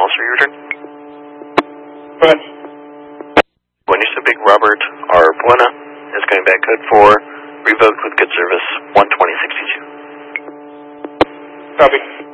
Officer, your return. Go ahead. Buenos Big Robert R. Buena is coming back code for revoked with good service 12062. Copy.